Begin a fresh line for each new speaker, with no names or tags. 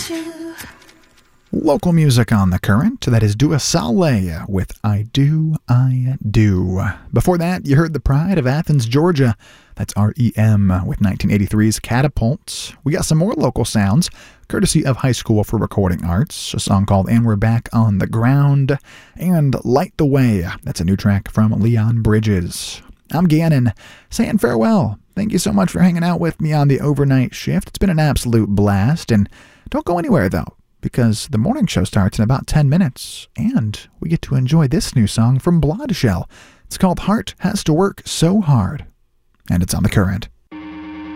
Local music on the current, that is Dua Saleh with I Do, I Do. Before that, you heard The Pride of Athens, Georgia. That's REM with 1983's Catapult. We got some more local sounds, courtesy of High School for Recording Arts, a song called And We're Back on the Ground, and Light the Way. That's a new track from Leon Bridges. I'm Gannon, saying farewell. Thank you so much for hanging out with me on the overnight shift. It's been an absolute blast, and don't go anywhere, though, because the morning show starts in about 10 minutes, and we get to enjoy this new song from Bloodshell. It's called Heart Has to Work So Hard, and it's on the current.